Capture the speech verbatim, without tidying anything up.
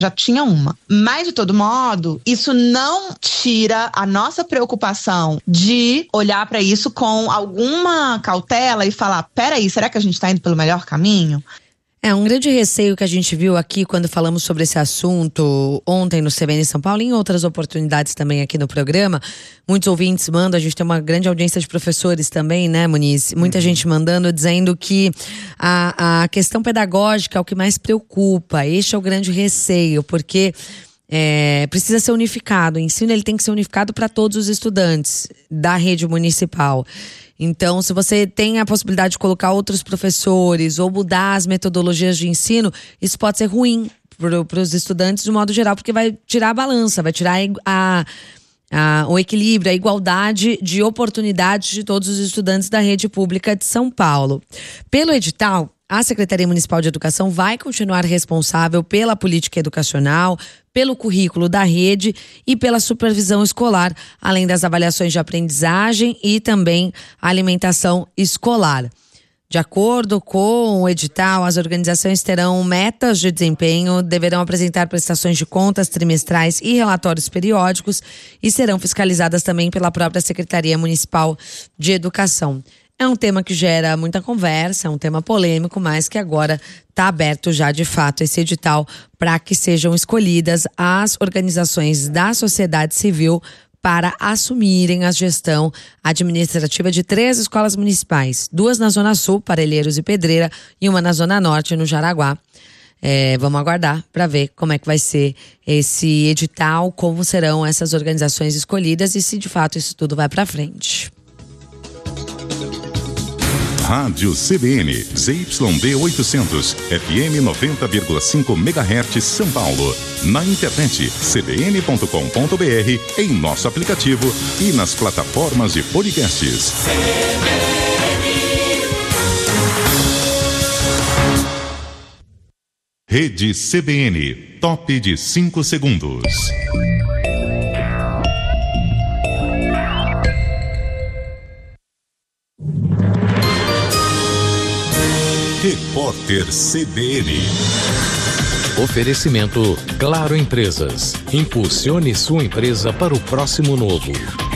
já tinha uma. Mas, de todo modo, isso não tira a nossa preocupação de olhar para isso com alguma cautela e falar, peraí, será que a gente está indo pelo melhor caminho? É, um grande receio que a gente viu aqui quando falamos sobre esse assunto ontem no C B N São Paulo e em outras oportunidades também aqui no programa. Muitos ouvintes mandam, a gente tem uma grande audiência de professores também, né, Muniz? Muita uhum. gente mandando, dizendo que a, a questão pedagógica é o que mais preocupa. Este é o grande receio, porque é, precisa ser unificado. O ensino ele tem que ser unificado para todos os estudantes da rede municipal. Então, se você tem a possibilidade de colocar outros professores ou mudar as metodologias de ensino, isso pode ser ruim para os estudantes de modo geral, porque vai tirar a balança, vai tirar a, a, o equilíbrio, a igualdade de oportunidades de todos os estudantes da rede pública de São Paulo. Pelo edital, a Secretaria Municipal de Educação vai continuar responsável pela política educacional, pelo currículo da rede e pela supervisão escolar, além das avaliações de aprendizagem e também a alimentação escolar. De acordo com o edital, as organizações terão metas de desempenho, deverão apresentar prestações de contas trimestrais e relatórios periódicos e serão fiscalizadas também pela própria Secretaria Municipal de Educação. É um tema que gera muita conversa, é um tema polêmico, mas que agora está aberto já de fato esse edital para que sejam escolhidas as organizações da sociedade civil para assumirem a gestão administrativa de três escolas municipais, duas na Zona Sul, Parelheiros e Pedreira, e uma na Zona Norte, no Jaraguá. É, vamos aguardar para ver como é que vai ser esse edital, como serão essas organizações escolhidas e se de fato isso tudo vai para frente. Rádio C B N, Z Y D oitocentos, F M noventa vírgula cinco megahertz, São Paulo. Na internet, c b n ponto com ponto b r, em nosso aplicativo e nas plataformas de podcasts. Rede C B N, top de cinco segundos. Repórter C B N. Oferecimento Claro Empresas. Impulsione sua empresa para o próximo novo.